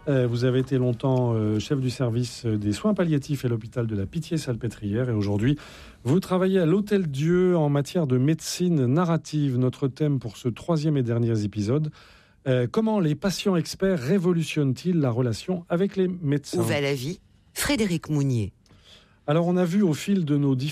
Vous avez été longtemps chef du service des soins palliatifs à l'hôpital de la Pitié-Salpêtrière et aujourd'hui, vous travaillez à l'Hôtel Dieu en matière de médecine narrative. Notre thème pour ce 3e et dernier épisode, comment les patients experts révolutionnent-ils la relation avec les médecins ? Où va la vie ? Frédéric Mounier. Alors, on a vu au fil de nos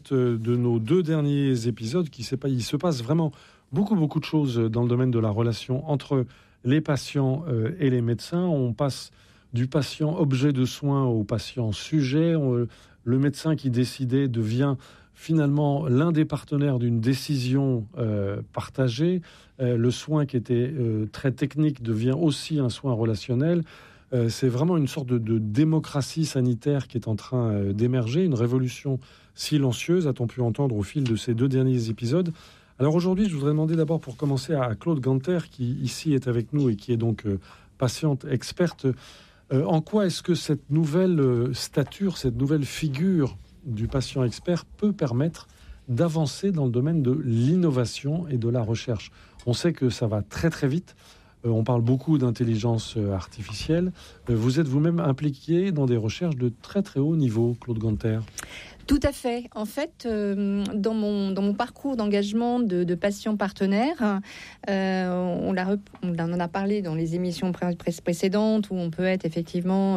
2 derniers épisodes qu'il se passe vraiment beaucoup de choses dans le domaine de la relation entre les patients et les médecins. On passe du patient objet de soin au patient sujet. Le médecin qui décidait devient finalement l'un des partenaires d'une décision partagée. Le soin qui était très technique devient aussi un soin relationnel. C'est vraiment une sorte de démocratie sanitaire qui est en train d'émerger, une révolution silencieuse, a-t-on pu entendre au fil de ces 2 derniers épisodes. Alors aujourd'hui, je voudrais demander d'abord, pour commencer, à Claude Ganter, qui ici est avec nous et qui est donc patiente experte. En quoi est-ce que cette nouvelle stature, cette nouvelle figure du patient expert peut permettre d'avancer dans le domaine de l'innovation et de la recherche ? On sait que ça va très très vite. On parle beaucoup d'intelligence artificielle. Vous êtes vous-même impliqué dans des recherches de très très haut niveau, Claude Ganter. Tout à fait. En fait, dans mon parcours d'engagement de patients partenaires, on en a parlé dans les émissions précédentes, où on peut être effectivement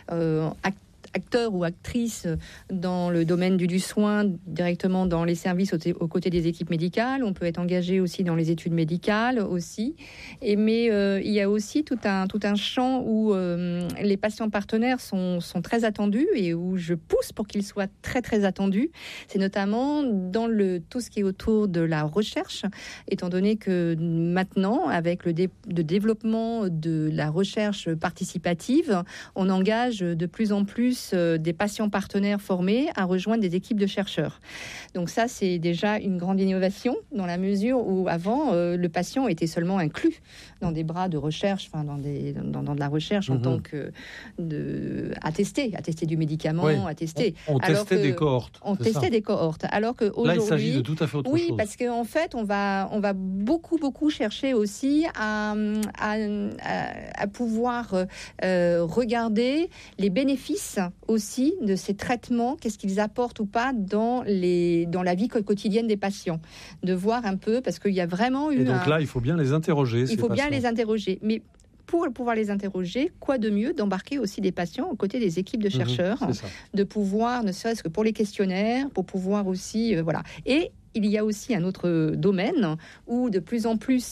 acteur ou actrice dans le domaine du soin, directement dans les services aux côtés des équipes médicales. On peut être engagé aussi dans les études médicales aussi. Mais il y a aussi tout un champ où les patients partenaires sont très attendus et où je pousse pour qu'ils soient très très attendus. C'est notamment dans tout ce qui est autour de la recherche, étant donné que maintenant, avec le développement de la recherche participative, on engage de plus en plus des patients partenaires formés à rejoindre des équipes de chercheurs. Donc ça, c'est déjà une grande innovation dans la mesure où avant, le patient était seulement inclus dans des bras de recherche, dans de la recherche en tant que à tester du médicament, à tester. On testait des cohortes. On testait des cohortes. Alors qu'aujourd'hui, là, il s'agit de tout à fait autre chose. Oui, parce qu'en fait, on va beaucoup chercher aussi à pouvoir regarder les bénéfices aussi de ces traitements, qu'est-ce qu'ils apportent ou pas dans la vie quotidienne des patients. De voir un peu, parce qu'il y a vraiment eu... Et donc là, il faut bien les interroger. Il faut bien les interroger. Mais pour pouvoir les interroger, quoi de mieux d'embarquer aussi des patients aux côtés des équipes de chercheurs, de pouvoir, ne serait-ce que pour les questionnaires, pour pouvoir aussi... voilà. Et il y a aussi un autre domaine où de plus en plus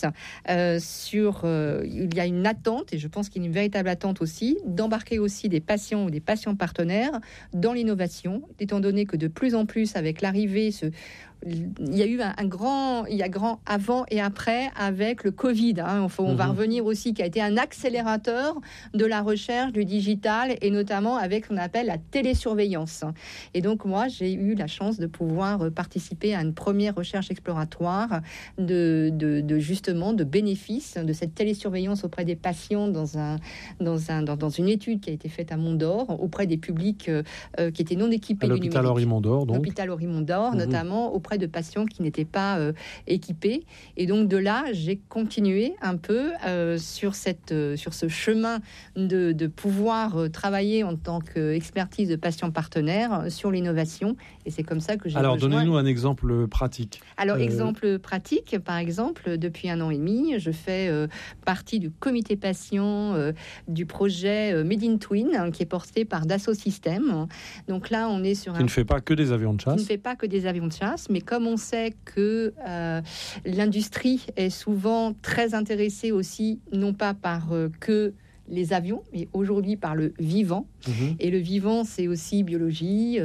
il y a une attente, et je pense qu'il y a une véritable attente aussi, d'embarquer aussi des patients ou des patients partenaires dans l'innovation, étant donné que de plus en plus, avec l'arrivée, il y a eu un grand avant et après avec le Covid. On va revenir aussi, qui a été un accélérateur de la recherche, du digital, et notamment avec ce qu'on appelle la télésurveillance. Et donc, moi, j'ai eu la chance de pouvoir participer à une première recherche exploratoire justement de bénéfices de cette télésurveillance auprès des patients dans une étude qui a été faite à Mont-d'Or, auprès des publics qui étaient non équipés du numérique. L'hôpital Henri-Mondor, donc. L'hôpital Henri-Mondor, notamment auprès de patients qui n'étaient pas équipés. Et donc de là, j'ai continué un peu sur ce chemin de pouvoir travailler en tant qu'expertise de patients partenaires sur l'innovation. Et c'est comme ça que j'ai rejoint... donnez-nous un exemple pratique. Alors, exemple pratique, par exemple, depuis 1 an et demi, je fais partie du comité patient du projet Made in Twin, qui est porté par Dassault Systèmes. Donc là, on est sur qui ne fait pas que des avions de chasse. Qui ne fait pas que des avions de chasse, mais comme on sait que l'industrie est souvent très intéressée aussi, non pas par que les avions, mais aujourd'hui par le vivant. Et le vivant, c'est aussi biologie,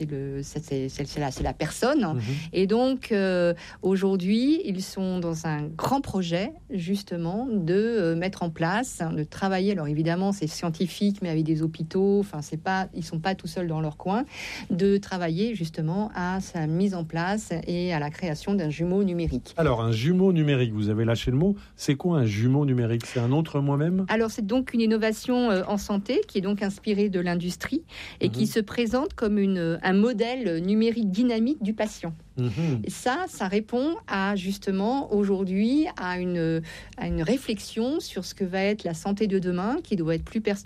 c'est la personne. Et donc, aujourd'hui, ils sont dans un grand projet, justement, de mettre en place, de travailler. Alors, évidemment, c'est scientifique, mais avec des hôpitaux. Ils ne sont pas tout seuls dans leur coin. De travailler, justement, à sa mise en place et à la création d'un jumeau numérique. Alors, un jumeau numérique, vous avez lâché le mot. C'est quoi un jumeau numérique ? C'est un autre moi-même ? Alors, c'est donc une innovation en santé qui est donc inspirée de l'industrie et qui se présente comme un modèle numérique dynamique du patient. Et ça répond à justement aujourd'hui à une réflexion sur ce que va être la santé de demain, qui doit être plus personnalisée.